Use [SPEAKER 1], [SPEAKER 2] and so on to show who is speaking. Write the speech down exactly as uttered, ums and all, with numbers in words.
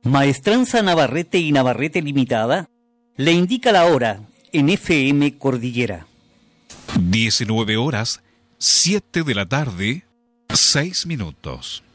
[SPEAKER 1] Maestranza Navarrete y Navarrete Limitada le indica la hora en F M Cordillera.
[SPEAKER 2] diecinueve horas, siete de la tarde, seis minutos.